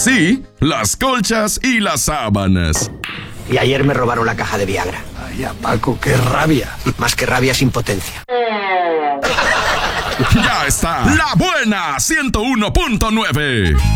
Sí, las colchas y las sábanas. Y ayer me robaron la caja de Viagra. Ay, Paco, qué rabia. Más que rabia es impotencia. Ya está, La Buena 101.9.